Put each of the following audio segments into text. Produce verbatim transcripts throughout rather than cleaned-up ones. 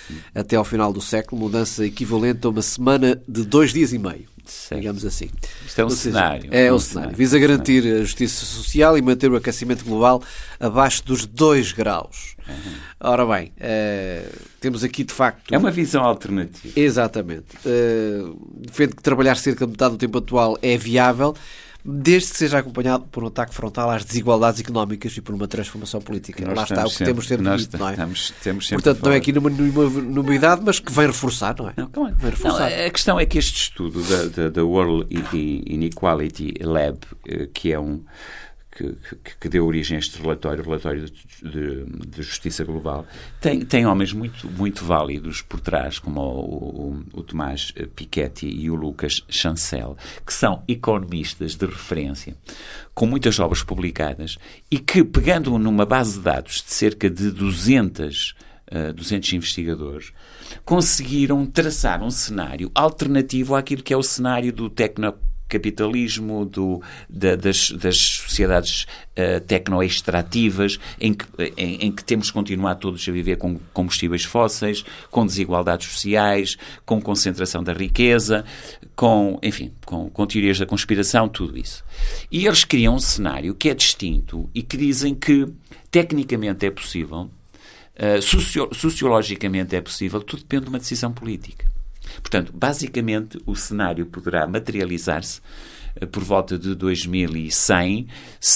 até ao final do século, mudança equivalente a uma semana de dois dias e meio. Certo. Digamos assim. Isto é um Ou seja, cenário. É um o cenário. cenário. Visa garantir a justiça social e manter o aquecimento global abaixo dos dois graus. Uhum. Ora bem, uh, temos aqui de facto... É uma visão alternativa. Exatamente. Uh, defende que trabalhar cerca de metade do tempo atual é viável, desde que seja acompanhado por um ataque frontal às desigualdades económicas e por uma transformação política. Nós Lá está o que sempre, temos sempre dito, não é? Estamos, temos sempre Portanto, não é aqui nenhuma, nenhuma novidade, mas que vem reforçar, não é? Não, claro. Vem reforçar. Não, a questão é que este estudo da, da, da World Inequality Lab, que é um... Que, que, que deu origem a este relatório, o relatório de, de, de justiça global, tem, tem homens muito, muito válidos por trás, como o, o, o Tomás Piketty e o Lucas Chancel, que são economistas de referência, com muitas obras publicadas, e que, pegando numa base de dados de cerca de duzentos, uh, duzentos investigadores, conseguiram traçar um cenário alternativo àquilo que é o cenário do tecno capitalismo, do, da, das, das sociedades uh, tecno-extrativas, em que, em, em que temos que continuar todos a viver com combustíveis fósseis, com desigualdades sociais, com concentração da riqueza, com, enfim, com, com teorias da conspiração, tudo isso. E eles criam um cenário que é distinto e que dizem que tecnicamente é possível, uh, socio, sociologicamente é possível, tudo depende de uma decisão política. Portanto, basicamente, o cenário poderá materializar-se uh, por volta de dois mil e cem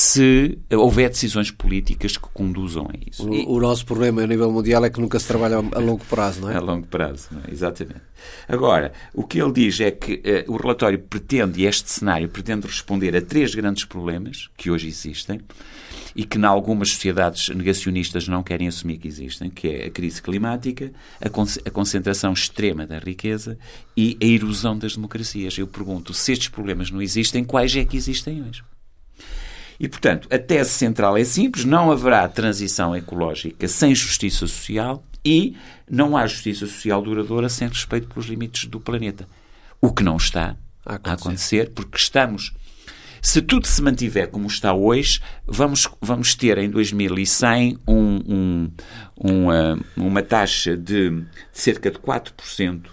se houver decisões políticas que conduzam a isso. O, e, o nosso problema a nível mundial é que nunca se trabalha a longo prazo, não é? A longo prazo, não é? Exatamente. Agora, o que ele diz é que uh, o relatório pretende, este cenário pretende responder a três grandes problemas que hoje existem e que, em algumas sociedades negacionistas, não querem assumir que existem, que é a crise climática, a, con a concentração extrema da riqueza e a erosão das democracias. Eu pergunto, se estes problemas não existem, quais é que existem hoje? E, portanto, a tese central é simples, não haverá transição ecológica sem justiça social e não há justiça social duradoura sem respeito pelos limites do planeta. O que não está a acontecer, a acontecer porque estamos... Se tudo se mantiver como está hoje, vamos, vamos ter em dois mil e cem um, um, uma, uma taxa de, de cerca de quatro por cento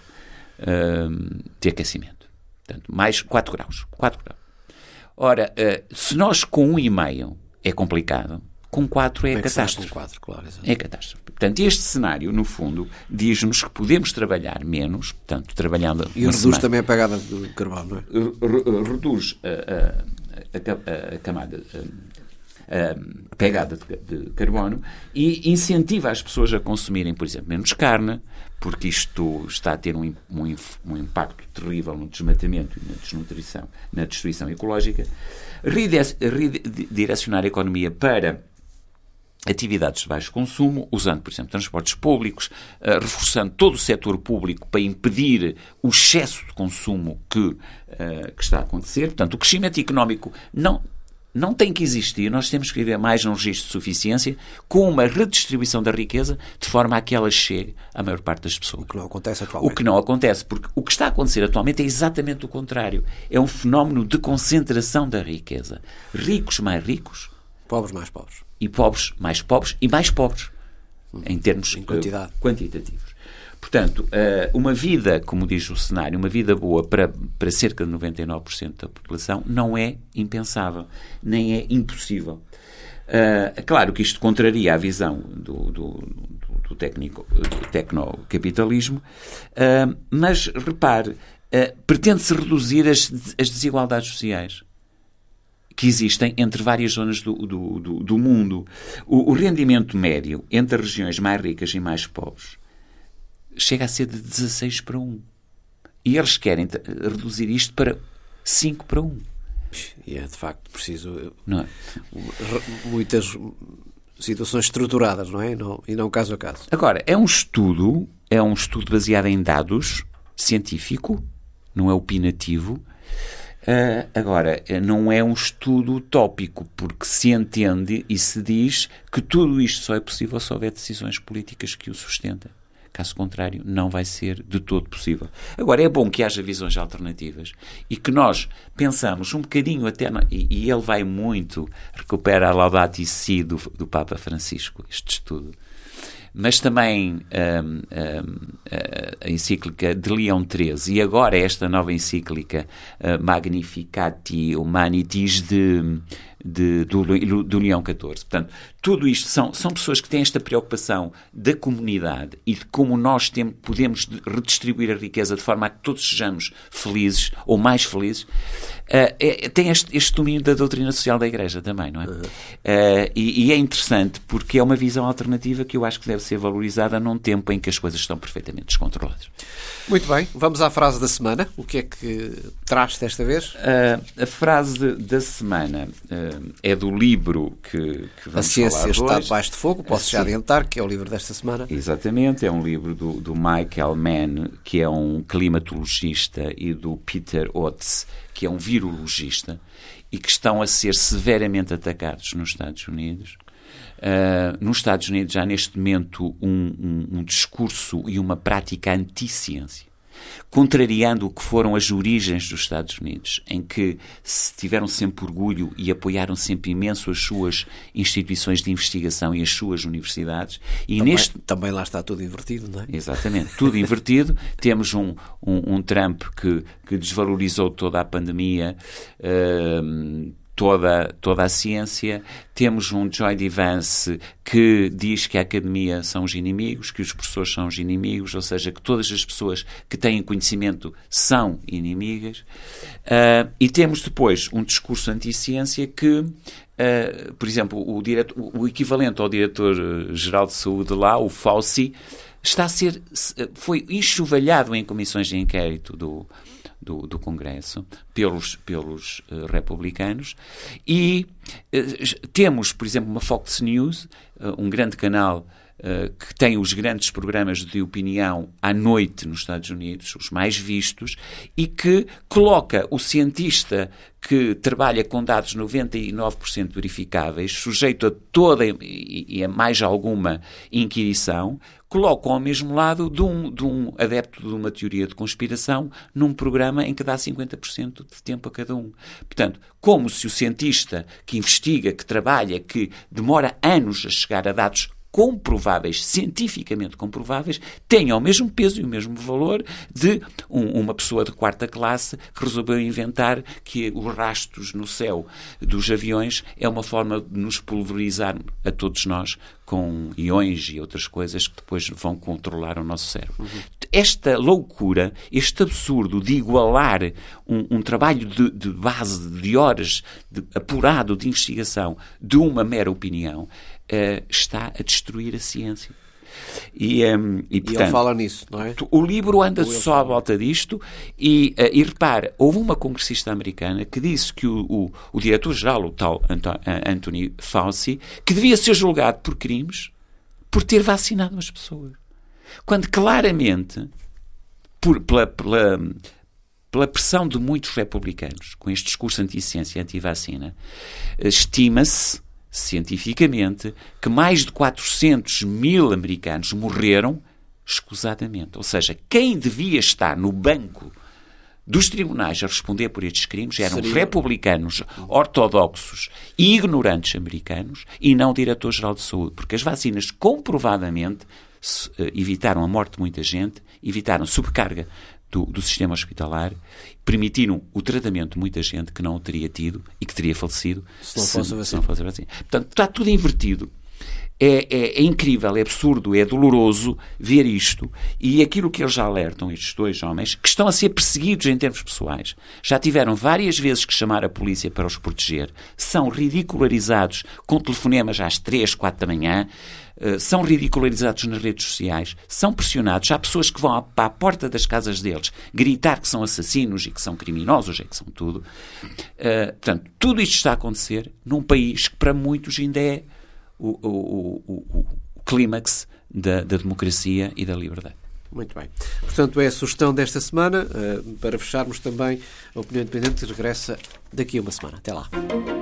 uh, de aquecimento. Portanto, mais quatro graus. quatro graus. Ora, uh, se nós com um vírgula cinco é complicado, com quatro é, é catástrofe. Com quatro, claro, é catástrofe. Portanto, este cenário, no fundo, diz-nos que podemos trabalhar menos, portanto, trabalhando... E reduz semana, também a pegada de carbono, não é? Reduz a, a, a, a camada... A, a pegada de, de carbono e incentiva as pessoas a consumirem, por exemplo, menos carne, porque isto está a ter um, um, um impacto terrível no desmatamento e na desnutrição, na destruição ecológica. Redirecionar a economia para atividades de baixo consumo, usando, por exemplo, transportes públicos, uh, reforçando todo o setor público para impedir o excesso de consumo que, uh, que está a acontecer. Portanto, o crescimento económico não, não tem que existir. Nós temos que viver mais num registro de suficiência com uma redistribuição da riqueza de forma a que ela chegue à maior parte das pessoas. O que não acontece atualmente. O que não acontece, porque o que está a acontecer atualmente é exatamente o contrário. É um fenómeno de concentração da riqueza. Ricos mais ricos. Pobres mais pobres. E pobres mais pobres e mais pobres, hum, em termos em quantidade. Uh, quantitativos. Portanto, uh, uma vida, como diz o cenário, uma vida boa para, para cerca de noventa e nove por cento da população não é impensável, nem é impossível. Uh, claro que isto contraria a visão do, do, do, do, técnico, do tecnocapitalismo, uh, mas, repare, uh, pretende-se reduzir as, as desigualdades sociais que existem entre várias zonas do, do, do, do mundo. O, o rendimento médio entre as regiões mais ricas e mais pobres chega a ser de dezasseis para um. E eles querem reduzir isto para cinco para um. E é, de facto, preciso... Não é? Muitas situações estruturadas, não é? Não, e não caso a caso. Agora, é um estudo, é um estudo baseado em dados, científico, não é opinativo. Uh, agora, não é um estudo utópico, porque se entende e se diz que tudo isto só é possível se houver decisões políticas que o sustentem. Caso contrário, não vai ser de todo possível. Agora, é bom que haja visões alternativas e que nós pensamos um bocadinho até... No, e, e ele vai muito, recupera a Laudato Si do, do Papa Francisco, este estudo. mas também um, um, a encíclica de Leão treze e agora esta nova encíclica uh, Magnificati Humanitis de, de, do, do Leão catorze. Portanto, tudo isto são, são pessoas que têm esta preocupação da comunidade e de como nós tem, podemos redistribuir a riqueza de forma a que todos sejamos felizes ou mais felizes. Uh, é, tem este, este domínio da doutrina social da Igreja também, não é? Uhum. Uh, e, e é interessante porque é uma visão alternativa que eu acho que deve ser valorizada num tempo em que as coisas estão perfeitamente descontroladas. Muito bem, vamos à frase da semana. O que é que traz desta vez? Uh, a frase da semana uh, é do livro que, que vamos A Ciência falar está hoje. Debaixo de Fogo, posso já adiantar, que é o livro desta semana. Exatamente, é um livro do, do Michael Mann, que é um climatologista, e do Peter Hotz, que é um virologista, e que estão a ser severamente atacados nos Estados Unidos. Uh, nos Estados Unidos há neste momento um, um, um discurso e uma prática anti-ciência, contrariando o que foram as origens dos Estados Unidos, em que tiveram sempre orgulho e apoiaram sempre imenso as suas instituições de investigação e as suas universidades. E também, neste... também lá está tudo invertido, não é? Exatamente, tudo invertido. Temos um, um, um Trump que, que desvalorizou toda a pandemia, uh, Toda, toda a ciência. Temos um J D Vance que diz que a academia são os inimigos, que os professores são os inimigos, ou seja, que todas as pessoas que têm conhecimento são inimigas. Uh, e temos depois um discurso anti-ciência que, uh, por exemplo, o, diretor, o equivalente ao diretor-geral de saúde lá, o Fauci, está a ser, foi enxovalhado em comissões de inquérito do Do, do Congresso, pelos, pelos uh, republicanos, e uh, temos, por exemplo, uma Fox News, uh, um grande canal uh, que tem os grandes programas de opinião à noite nos Estados Unidos, os mais vistos, e que coloca o cientista que trabalha com dados noventa e nove por cento verificáveis, sujeito a toda e, e a mais alguma inquirição, colocam ao mesmo lado de um, de um adepto de uma teoria de conspiração num programa em que dá cinquenta por cento de tempo a cada um. Portanto, como se o cientista que investiga, que trabalha, que demora anos a chegar a dados comprováveis, cientificamente comprováveis, tenha o mesmo peso e o mesmo valor de um, uma pessoa de quarta classe que resolveu inventar que os rastros no céu dos aviões é uma forma de nos pulverizar a todos nós com íons e outras coisas que depois vão controlar o nosso cérebro. Uhum. Esta loucura, este absurdo de igualar um, um trabalho de, de base, de horas de, apurado de investigação, de uma mera opinião, Uh, está a destruir a ciência. E, um, e, portanto, e ele fala nisso, não é? O livro anda só à volta disto e, uh, e repara, houve uma congressista americana que disse que o, o, o diretor-geral, o tal Anthony Fauci, que devia ser julgado por crimes por ter vacinado as pessoas. Quando claramente, por, pela, pela, pela pressão de muitos republicanos, com este discurso anti-ciência e anti-vacina, estima-se cientificamente que mais de quatrocentos mil americanos morreram escusadamente. Ou seja, quem devia estar no banco dos tribunais a responder por estes crimes eram Seria... republicanos ortodoxos e ignorantes americanos e não o diretor-geral de saúde, porque as vacinas comprovadamente evitaram a morte de muita gente, evitaram sobrecarga do, do sistema hospitalar, permitiram o tratamento de muita gente que não o teria tido e que teria falecido se não fosse a vacina. Se não fosse a vacina. Portanto, está tudo invertido. É, é, é incrível, é absurdo, é doloroso ver isto. E aquilo que eles já alertam, estes dois homens, que estão a ser perseguidos em termos pessoais, já tiveram várias vezes que chamar a polícia para os proteger, são ridicularizados com telefonemas às três, quatro da manhã, uh, são ridicularizados nas redes sociais, são pressionados. Há pessoas que vão à, à porta das casas deles gritar que são assassinos e que são criminosos, e que são tudo. Uh, portanto, tudo isto está a acontecer num país que para muitos ainda é O, o, o, o clímax da, da democracia e da liberdade. Muito bem. Portanto, é a sugestão desta semana. Uh, para fecharmos também, a Opinião Independente regressa daqui a uma semana. Até lá.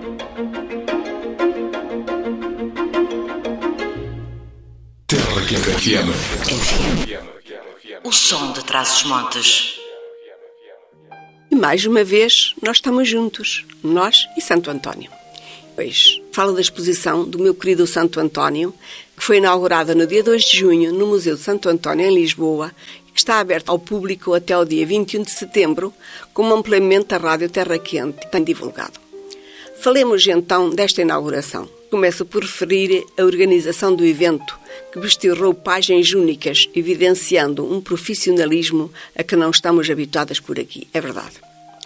O som de Trás-os-Montes. E mais uma vez, nós estamos juntos, nós e Santo António. Pois, falo da exposição do meu querido Santo António, que foi inaugurada no dia dois de junho no Museu de Santo António, em Lisboa, e que está aberta ao público até o dia vinte e um de setembro, como ampliamento da Rádio Terra Quente, tem divulgado. Falemos então desta inauguração. Começo por referir a organização do evento, que vestiu roupagens únicas, evidenciando um profissionalismo a que não estamos habituadas por aqui, é verdade.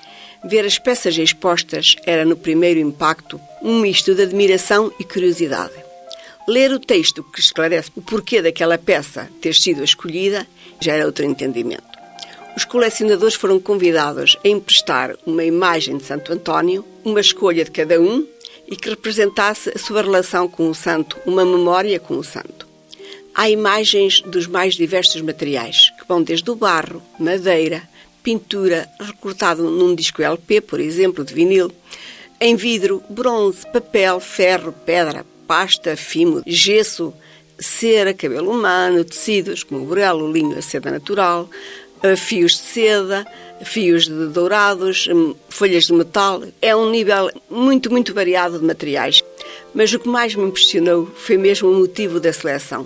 Ver as peças expostas era, no primeiro impacto, um misto de admiração e curiosidade. Ler o texto que esclarece o porquê daquela peça ter sido escolhida já era outro entendimento. Os colecionadores foram convidados a emprestar uma imagem de Santo António, uma escolha de cada um, e que representasse a sua relação com o santo, uma memória com o santo. Há imagens dos mais diversos materiais, que vão desde o barro, madeira, pintura, recortado num disco L P, por exemplo, de vinil, em vidro, bronze, papel, ferro, pedra, pasta, fimo, gesso, cera, cabelo humano, tecidos como o burelo, o linho, a seda natural, fios de seda, fios de dourados, folhas de metal. É um nível muito, muito variado de materiais. Mas o que mais me impressionou foi mesmo o motivo da seleção.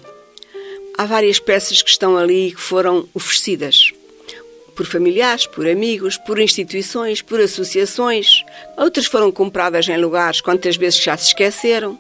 Há várias peças que estão ali e que foram oferecidas por familiares, por amigos, por instituições, por associações. Outras foram compradas em lugares quantas vezes já se esqueceram.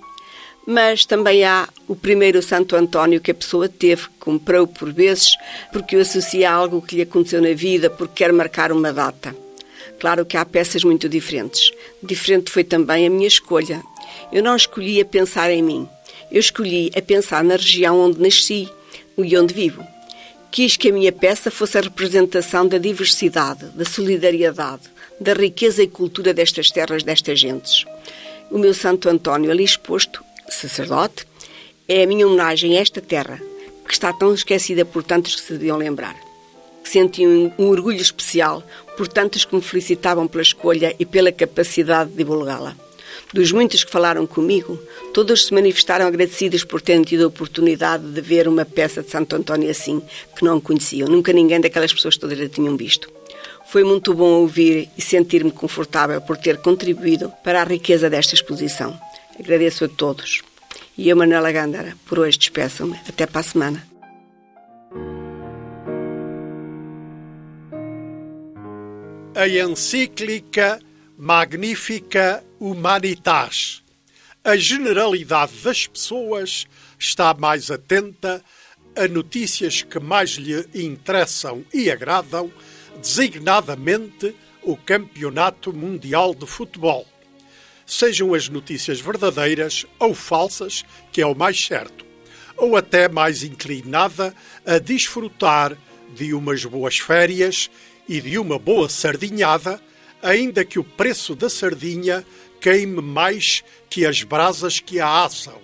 Mas também há o primeiro Santo António que a pessoa teve, comprou por vezes, porque o associa a algo que lhe aconteceu na vida, porque quer marcar uma data. Claro que há peças muito diferentes. Diferente foi também a minha escolha. Eu não escolhi a pensar em mim. Eu escolhi a pensar na região onde nasci e onde vivo. Quis que a minha peça fosse a representação da diversidade, da solidariedade, da riqueza e cultura destas terras, destas gentes. O meu Santo António ali exposto, sacerdote, é a minha homenagem a esta terra, que está tão esquecida por tantos que se deviam lembrar. Senti um, um orgulho especial por tantos que me felicitavam pela escolha e pela capacidade de divulgá-la. Dos muitos que falaram comigo, todos se manifestaram agradecidos por terem tido a oportunidade de ver uma peça de Santo António assim, que não conheciam. Nunca ninguém daquelas pessoas todas a tinham visto. Foi muito bom ouvir e sentir-me confortável por ter contribuído para a riqueza desta exposição. Agradeço a todos. E eu, Manuela Gândara, por hoje despeço-me. Até para a semana. A encíclica Magnifica Humanitas. A generalidade das pessoas está mais atenta a notícias que mais lhe interessam e agradam, designadamente o Campeonato Mundial de Futebol. Sejam as notícias verdadeiras ou falsas, que é o mais certo, ou até mais inclinada a desfrutar de umas boas férias e de uma boa sardinhada, ainda que o preço da sardinha queime mais que as brasas que a assam.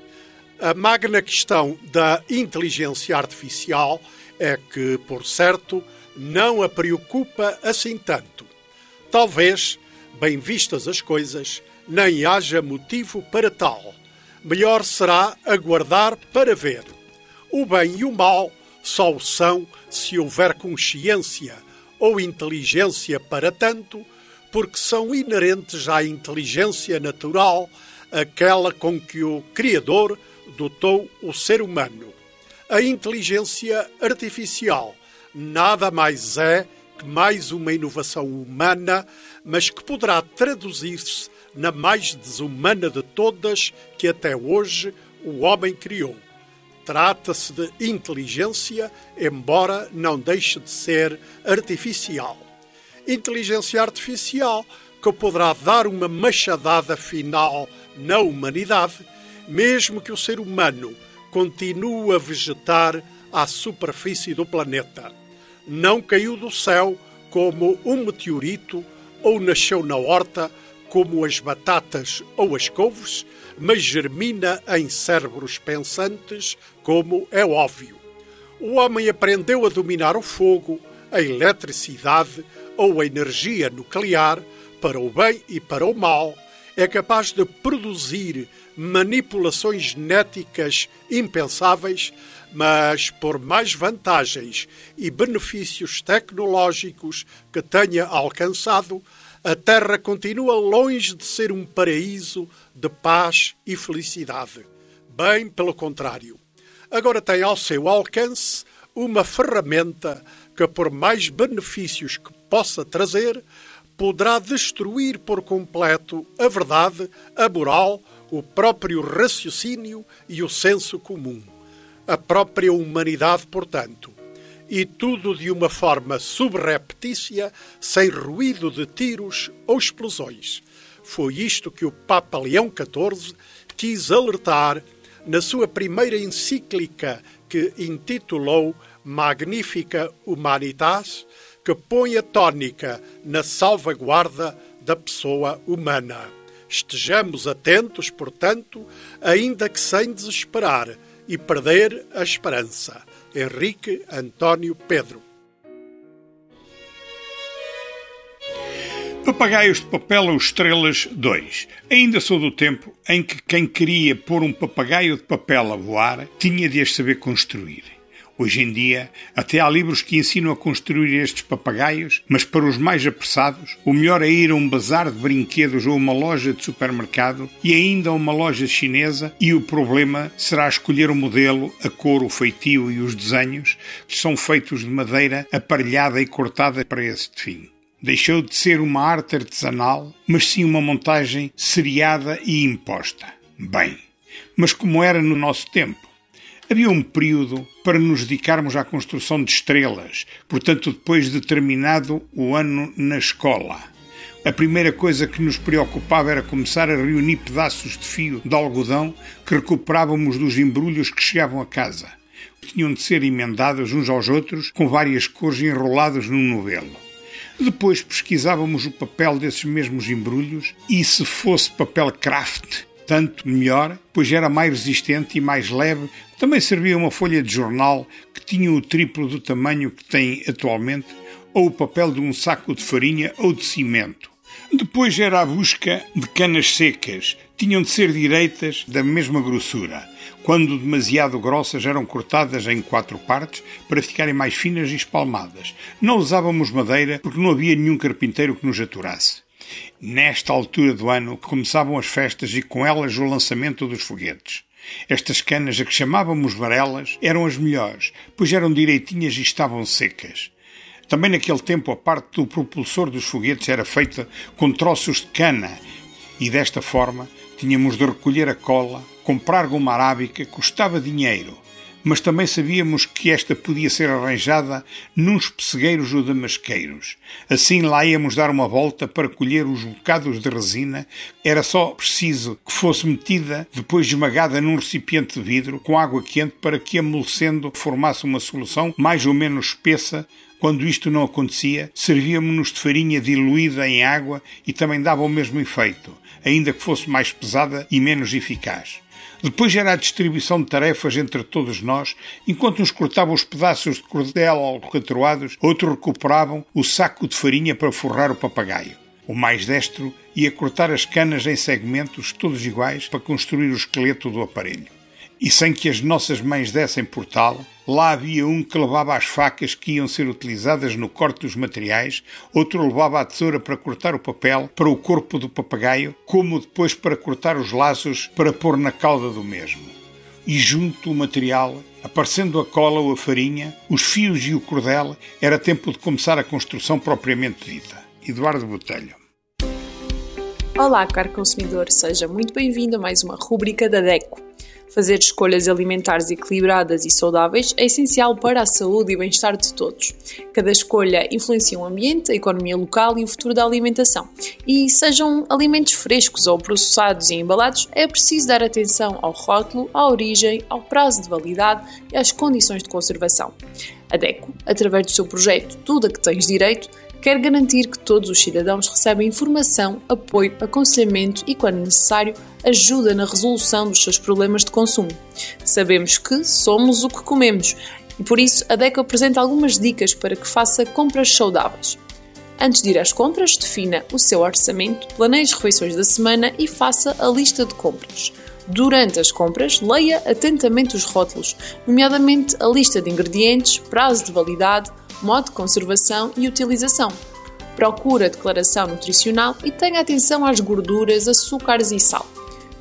A magna questão da inteligência artificial é que, por certo, não a preocupa assim tanto. Talvez, bem vistas as coisas, nem haja motivo para tal. Melhor será aguardar para ver. O bem e o mal só o são se houver consciência ou inteligência para tanto, porque são inerentes à inteligência natural, aquela com que o Criador dotou o ser humano. A inteligência artificial nada mais é que mais uma inovação humana, mas que poderá traduzir-se na mais desumana de todas que até hoje o homem criou. Trata-se de inteligência, embora não deixe de ser artificial. Inteligência artificial que poderá dar uma machadada final na humanidade, mesmo que o ser humano continue a vegetar à superfície do planeta. Não caiu do céu como um meteorito ou nasceu na horta como as batatas ou as couves, mas germina em cérebros pensantes, como é óbvio. O homem aprendeu a dominar o fogo, a eletricidade ou a energia nuclear, para o bem e para o mal, é capaz de produzir manipulações genéticas impensáveis, mas por mais vantagens e benefícios tecnológicos que tenha alcançado, a Terra continua longe de ser um paraíso de paz e felicidade. Bem pelo contrário. Agora tem ao seu alcance uma ferramenta que, por mais benefícios que possa trazer, poderá destruir por completo a verdade, a moral, o próprio raciocínio e o senso comum. A própria humanidade, portanto. E tudo de uma forma subreptícia, sem ruído de tiros ou explosões. Foi isto que o Papa Leão catorze quis alertar na sua primeira encíclica, que intitulou Magnificat Humanitas, que põe a tónica na salvaguarda da pessoa humana. Estejamos atentos, portanto, ainda que sem desesperar e perder a esperança. Henrique António Pedro. Papagaios de Papel ou Estrelas dois. Ainda sou do tempo em que quem queria pôr um papagaio de papel a voar tinha de as saber construir. Hoje em dia, até há livros que ensinam a construir estes papagaios, mas para os mais apressados, o melhor é ir a um bazar de brinquedos ou uma loja de supermercado e ainda a uma loja chinesa, e o problema será escolher o modelo, a cor, o feitio e os desenhos, que são feitos de madeira aparelhada e cortada para esse fim. Deixou de ser uma arte artesanal, mas sim uma montagem seriada e imposta. Bem, mas como era no nosso tempo? Havia um período para nos dedicarmos à construção de estrelas, portanto, depois de terminado o ano na escola. A primeira coisa que nos preocupava era começar a reunir pedaços de fio de algodão que recuperávamos dos embrulhos que chegavam a casa. Tinham de ser emendados uns aos outros com várias cores enrolados num novelo. Depois pesquisávamos o papel desses mesmos embrulhos e, se fosse papel craft, tanto melhor, pois era mais resistente e mais leve. Também servia uma folha de jornal que tinha o triplo do tamanho que tem atualmente, ou o papel de um saco de farinha ou de cimento. Depois era a busca de canas secas. Tinham de ser direitas, da mesma grossura. Quando demasiado grossas, eram cortadas em quatro partes para ficarem mais finas e espalmadas. Não usávamos madeira porque não havia nenhum carpinteiro que nos aturasse. Nesta altura do ano começavam as festas e com elas o lançamento dos foguetes. Estas canas, a que chamávamos varelas, eram as melhores, pois eram direitinhas e estavam secas. Também naquele tempo a parte do propulsor dos foguetes era feita com troços de cana e desta forma tínhamos de recolher a cola, comprar goma arábica, custava dinheiro, mas também sabíamos que esta podia ser arranjada nos pessegueiros ou damasqueiros. Assim lá íamos dar uma volta para colher os bocados de resina. Era só preciso que fosse metida, depois esmagada num recipiente de vidro, com água quente, para que, amolecendo, formasse uma solução mais ou menos espessa. Quando isto não acontecia, servíamos-nos de farinha diluída em água e também dava o mesmo efeito, ainda que fosse mais pesada e menos eficaz. Depois era a distribuição de tarefas entre todos nós. Enquanto uns cortavam os pedaços de cordel alcatroados, outros recuperavam o saco de farinha para forrar o papagaio. O mais destro ia cortar as canas em segmentos, todos iguais, para construir o esqueleto do aparelho. E sem que as nossas mães dessem por tal, lá havia um que levava as facas que iam ser utilizadas no corte dos materiais, outro levava a tesoura para cortar o papel para o corpo do papagaio, como depois para cortar os laços para pôr na cauda do mesmo. E junto o material, aparecendo a cola ou a farinha, os fios e o cordel, era tempo de começar a construção propriamente dita. Eduardo Botelho. Olá, caro consumidor, seja muito bem-vindo a mais uma rúbrica da DECO. Fazer escolhas alimentares equilibradas e saudáveis é essencial para a saúde e bem-estar de todos. Cada escolha influencia o ambiente, a economia local e o futuro da alimentação. E sejam alimentos frescos ou processados e embalados, é preciso dar atenção ao rótulo, à origem, ao prazo de validade e às condições de conservação. A DECO, através do seu projeto Tudo a que Tens Direito, quer garantir que todos os cidadãos recebem informação, apoio, aconselhamento e, quando necessário, ajuda na resolução dos seus problemas de consumo. Sabemos que somos o que comemos e, por isso, a DECO apresenta algumas dicas para que faça compras saudáveis. Antes de ir às compras, defina o seu orçamento, planeie as refeições da semana e faça a lista de compras. Durante as compras, leia atentamente os rótulos, nomeadamente a lista de ingredientes, prazo de validade, modo de conservação e utilização. Procure a declaração nutricional e tenha atenção às gorduras, açúcares e sal.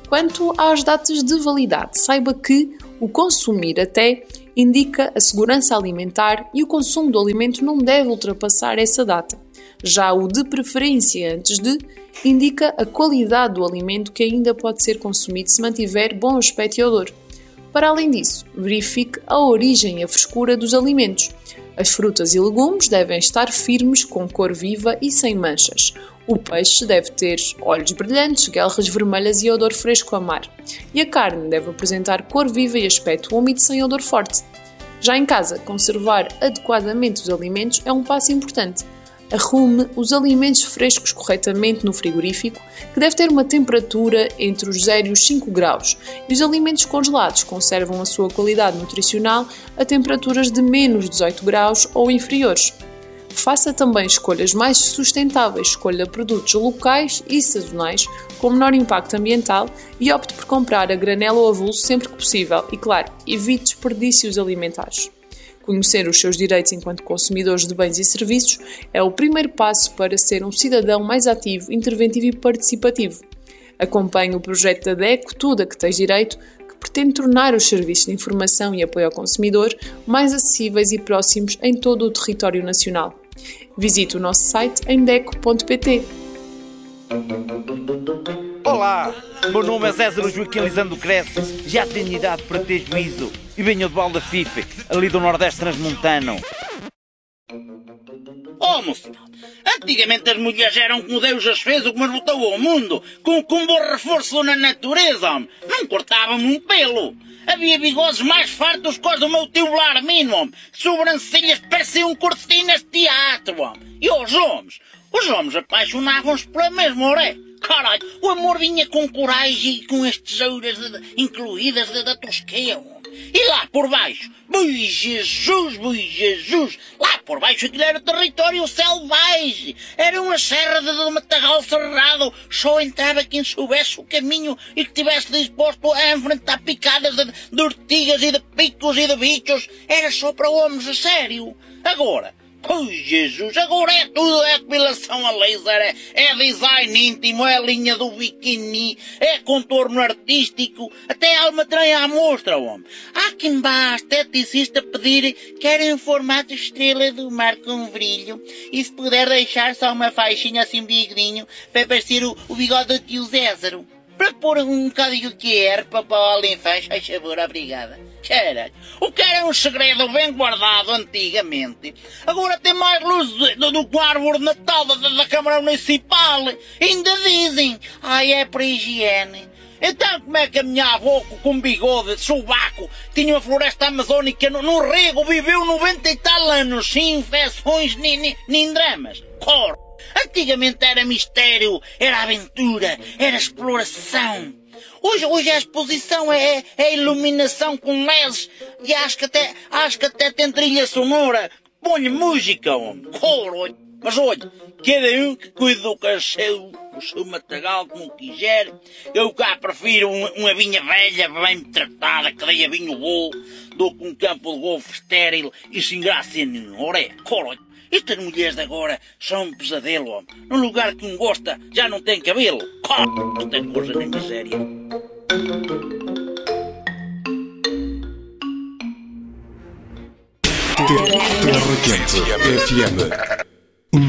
Quanto às datas de validade, saiba que o consumir até indica a segurança alimentar e o consumo do alimento não deve ultrapassar essa data. Já o de preferência antes de indica a qualidade do alimento que ainda pode ser consumido se mantiver bom aspecto e odor. Para além disso, verifique a origem e a frescura dos alimentos. As frutas e legumes devem estar firmes, com cor viva e sem manchas. O peixe deve ter olhos brilhantes, guelras vermelhas e odor fresco a mar. E a carne deve apresentar cor viva e aspecto úmido sem odor forte. Já em casa, conservar adequadamente os alimentos é um passo importante. Arrume os alimentos frescos corretamente no frigorífico, que deve ter uma temperatura entre os zero e os cinco graus, e os alimentos congelados conservam a sua qualidade nutricional a temperaturas de menos dezoito graus ou inferiores. Faça também escolhas mais sustentáveis, escolha produtos locais e sazonais com menor impacto ambiental e opte por comprar a granel ou avulso sempre que possível e, claro, evite desperdícios alimentares. Conhecer os seus direitos enquanto consumidores de bens e serviços é o primeiro passo para ser um cidadão mais ativo, interventivo e participativo. Acompanhe o projeto da DECO Tudo a que Tens Direito, que pretende tornar os serviços de informação e apoio ao consumidor mais acessíveis e próximos em todo o território nacional. Visite o nosso site em deco ponto pt. Olá, meu nome é César Joaquim Lisandro Cresce, já tenho idade para ter juízo e venho de Balda Fife, ali do Nordeste Transmontano. Oh, moço, antigamente as mulheres eram como Deus as fez, o que nos botou ao mundo, com, com um bom reforço na natureza, homem. Não cortavam-me um pelo. Havia bigodes mais fartos que os do meu tio Larmino, homem. Sobrancelhas pareciam cortinas de teatro, homem. E os homens? Os homens apaixonavam-se pela mesma oré. Caralho, o amor vinha com coragem e com as tesouras de, de, incluídas da, da tosqueia, homem. E lá por baixo, boi Jesus, boi Jesus, lá por baixo aquilo era território selvagem, era uma serra de, de matagal cerrado, só entrava quem soubesse o caminho e que estivesse disposto a enfrentar picadas de, de ortigas e de picos e de bichos, era só para homens a sério. Agora, oh Jesus, agora é tudo, é depilação a laser, é, é design íntimo, é linha do biquíni, é contorno artístico, até alma treina à mostra, homem. Há quem vá à esteticista pedir, querem um formato estrela do mar com brilho, e se puder deixar só uma faixinha assim bigodinho, para parecer o, o bigode do tio Zézaro. Para pôr um bocadinho de Q R para o Alenfãs, faz favor, obrigada. Caralho, o que era um segredo bem guardado antigamente, agora tem mais luz do, do que a árvore de Natal da, da Câmara Municipal. Ainda dizem, ai, é para higiene. Então como é que a minha avó com bigode, sovaco, tinha uma floresta amazónica no, no rego, viveu noventa e tal anos, sem infecções nem, nem, nem dramas? Corre! Antigamente era mistério, era aventura, era exploração. Hoje, hoje a exposição é, é iluminação com L E Ds e acho que até, acho que até tem trilha sonora. Põe música, homem. Coro. Mas olha, cada um que cuide do cachorro, o seu matagal como quiser. Eu cá prefiro uma, uma vinha velha, bem tratada, que dê a vinho bom, do que um campo de golfe estéril e sem graça nenhuma. Ora é, coro. Estas mulheres de agora são um pesadelo, homem. Num lugar que um gosta já não tem cabelo. Coro. Esta coisa nem miséria. Terra Quente F M.